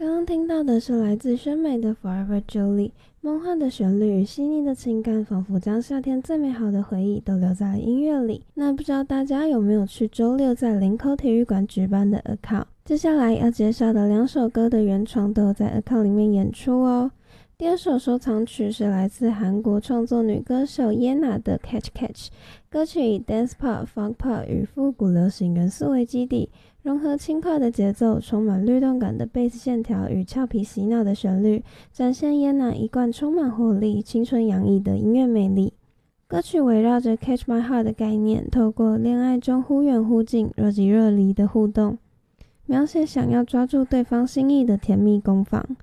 刚刚听到的是来自宣美的 Forever Julie， 梦幻的旋律与细腻的情感，仿佛将夏天最美好的回忆都留在了音乐里。那不知道大家有没有去周六在林口体育馆举办的 Account？ 接下来要介绍的2首歌的原创都有在 Account 里面演出哦。第2首收藏曲是来自韩国创作女歌手 Yena 的 Catch Catch， 歌曲以 Dance Pop、Funk Pop 与复古流行元素为基底，融合轻快的节奏，充满律动感的贝斯线条与俏皮洗脑的旋律，展现 Yena 一贯充满活力、青春洋溢的音乐魅力。歌曲围绕着 Catch My Heart 的概念，透过恋爱中忽远忽近、若即若离的互动，描写想要抓住对方心意的甜蜜攻防。